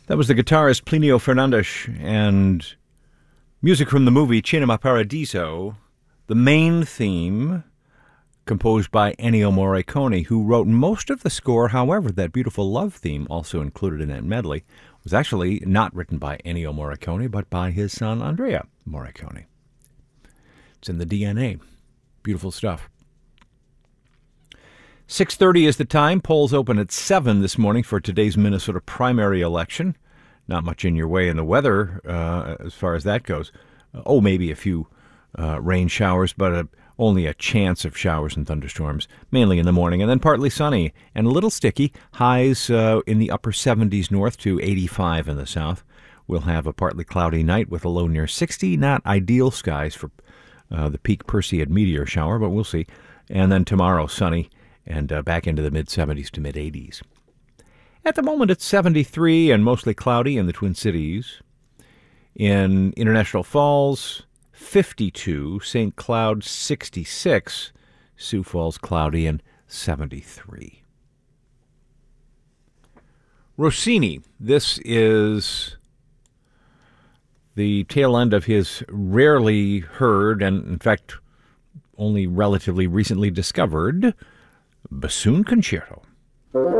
That was the guitarist Plinio Fernandes and music from the movie Cinema Paradiso, the main theme composed by Ennio Morricone, who wrote most of the score. However, that beautiful love theme, also included in that medley, was actually not written by Ennio Morricone, but by his son Andrea Morricone. It's in the DNA. Beautiful stuff. 6:30 is the time. Polls open at 7 this morning for today's Minnesota primary election. Not much in your way in the weather as far as that goes. Maybe a few rain showers, but only a chance of showers and thunderstorms, mainly in the morning, and then partly sunny and a little sticky. Highs in the upper 70s north to 85 in the south. We'll have a partly cloudy night with a low near 60. Not ideal skies for the peak Perseid meteor shower, but we'll see. And then tomorrow, sunny and back into the mid-70s to mid-80s. At the moment, it's 73 and mostly cloudy in the Twin Cities. In International Falls, 52. St. Cloud, 66. Sioux Falls, cloudy and 73. Rossini. This is the tail end of his rarely heard and, in fact, only relatively recently discovered bassoon concerto.